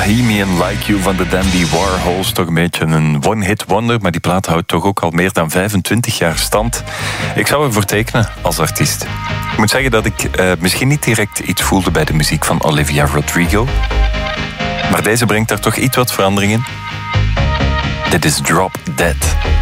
Bohemian Like You van de Dandy Warhols. Toch een beetje een one-hit wonder, maar die plaat houdt toch ook al meer dan 25 jaar stand. Ik zou ervoor tekenen als artiest. Ik moet zeggen dat ik misschien niet direct iets voelde bij de muziek van Olivia Rodrigo. Maar deze brengt daar toch iets wat verandering in. Dit is Drop Dead.